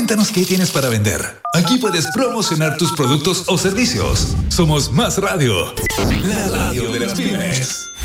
Cuéntanos qué tienes para vender. Aquí puedes promocionar tus productos o servicios. Somos Más Radio, la radio de las pymes.